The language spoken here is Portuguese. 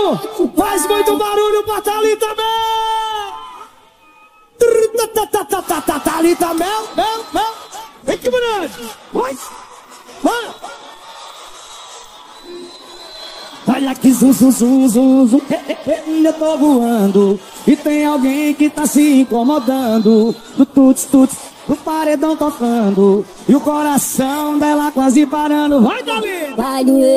barulho! Faz muito barulho pra Thalita Mel! Thalita Mel, Mel! Vem que bonito! Vai! Olha que zum, eu tô voando e tem alguém que tá se incomodando. Do tuts, do paredão tocando e o coração dela quase parando. Vai, Thalita! Vai doer.